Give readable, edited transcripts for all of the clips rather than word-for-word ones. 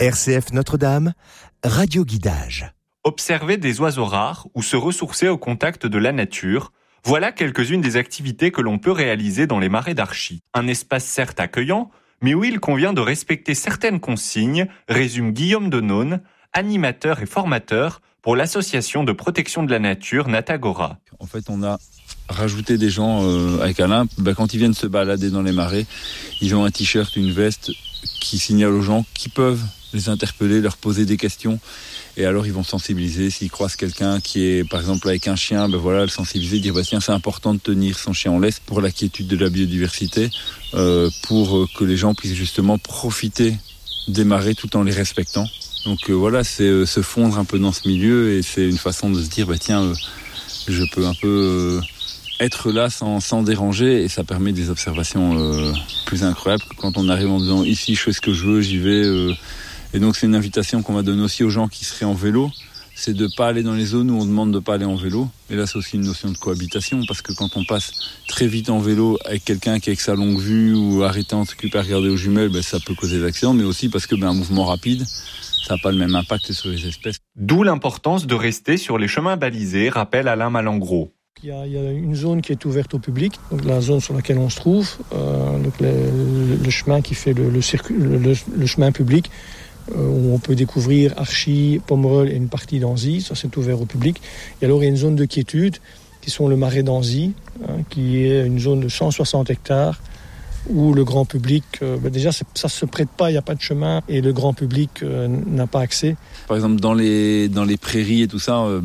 RCF Notre-Dame, radio guidage. Observer des oiseaux rares ou se ressourcer au contact de la nature, voilà quelques-unes des activités que l'on peut réaliser dans les marais d'Archy. Un espace certes accueillant, mais où il convient de respecter certaines consignes, résume Guillaume Denaune, animateur et formateur pour l'association de protection de la nature Natagora. En fait, on a rajouté des gens avec Alain, quand ils viennent se balader dans les marais, ils ont un t-shirt, une veste qui signale aux gens qui peuvent les interpeller, leur poser des questions, et alors ils vont sensibiliser. S'ils croisent quelqu'un qui est par exemple avec un chien, le sensibiliser, dire tiens, c'est important de tenir son chien en laisse pour la quiétude de la biodiversité, pour que les gens puissent justement profiter des marais tout en les respectant. Donc c'est se fondre un peu dans ce milieu, et c'est une façon de se dire je peux un peu être là sans déranger, et ça permet des observations plus incroyables. Quand on arrive en disant ici je fais ce que je veux, j'y vais. Et donc c'est une invitation qu'on va donner aussi aux gens qui seraient en vélo, c'est de ne pas aller dans les zones où on demande de ne pas aller en vélo. Et là c'est aussi une notion de cohabitation, parce que quand on passe très vite en vélo avec quelqu'un qui est avec sa longue vue ou arrêté en s'occuper à regarder aux jumelles, ça peut causer des accidents, mais aussi parce que un mouvement rapide, ça n'a pas le même impact sur les espèces. D'où l'importance de rester sur les chemins balisés, rappelle Alain Malengros. Il y a une zone qui est ouverte au public, donc la zone sur laquelle on se trouve, donc le chemin qui fait le chemin public, où on peut découvrir Archy, Pomerol et une partie d'Anzy, ça c'est ouvert au public. Et alors il y a une zone de quiétude qui sont le marais d'Anzy, qui est une zone de 160 hectares, où le grand public, déjà ça ne se prête pas, il n'y a pas de chemin, et le grand public n'a pas accès. Par exemple dans les prairies et tout ça, on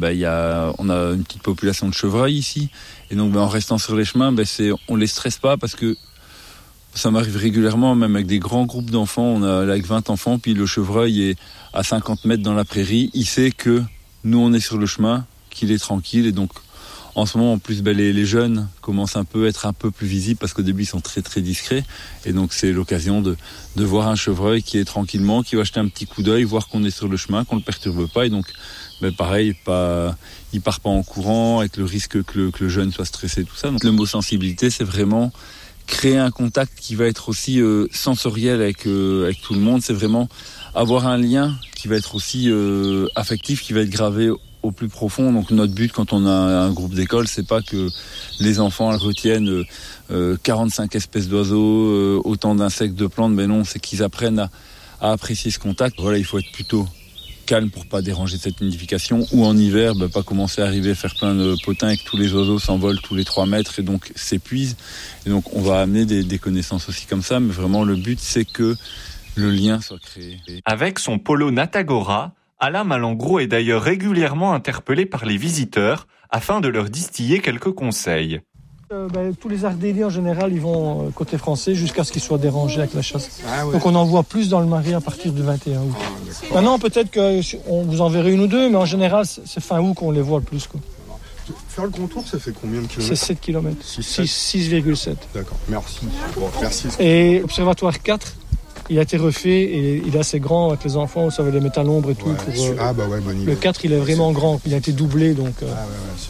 a une petite population de chevreuils ici, et donc en restant sur les chemins, on les stresse pas, parce que ça m'arrive régulièrement, même avec des grands groupes d'enfants, on a avec 20 enfants, puis le chevreuil est à 50 mètres dans la prairie, il sait que nous on est sur le chemin, qu'il est tranquille, et donc en ce moment en plus les jeunes commencent à être un peu plus visibles, parce qu'au début ils sont très très discrets, et donc c'est l'occasion de voir un chevreuil qui est tranquillement, qui va jeter un petit coup d'œil, voir qu'on est sur le chemin, qu'on ne le perturbe pas, et donc pareil, il part pas en courant avec le risque que le jeune soit stressé, tout ça. Donc le mot sensibilité, c'est vraiment créer un contact qui va être aussi sensoriel avec tout le monde. C'est vraiment avoir un lien qui va être aussi affectif, qui va être gravé au plus profond. Donc notre but quand on a un groupe d'école, c'est pas que les enfants retiennent 45 espèces d'oiseaux, autant d'insectes, de plantes, mais non, c'est qu'ils apprennent à apprécier ce contact. Il faut être plutôt calme pour pas déranger cette nidification, ou en hiver pas commencer à arriver à faire plein de potins et que tous les oiseaux s'envolent tous les 3 mètres et donc s'épuisent, et donc on va amener des connaissances aussi comme ça, mais vraiment le but c'est que le lien soit créé. Avec son polo Natagora, Alain Malengros est d'ailleurs régulièrement interpellé par les visiteurs afin de leur distiller quelques conseils. Tous les ardéliers en général ils vont côté français jusqu'à ce qu'ils soient dérangés avec la chasse. Ah ouais. Donc on en voit plus dans le marais à partir du 21 août. Maintenant peut-être qu'on vous en verrez une ou deux, mais en général c'est fin août qu'on les voit le plus. Faire le contour, ça fait combien de kilomètres? C'est 7 km, 6,7. D'accord, merci. Merci. Et l'observatoire 4, il a été refait et il est assez grand avec les enfants, ça va les mettre à l'ombre et tout. Bonne idée. Le 4 il est vraiment grand, il a été doublé donc.